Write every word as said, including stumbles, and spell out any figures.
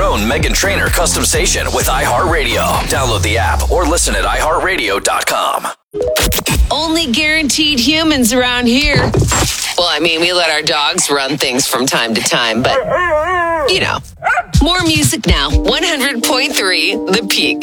own Meghan Trainor custom station with iHeartRadio. Download the app or listen at i heart radio dot com. Only guaranteed humans around here. Well, I mean, we let our dogs run things from time to time, but, you know. More music now. one hundred point three The Peak.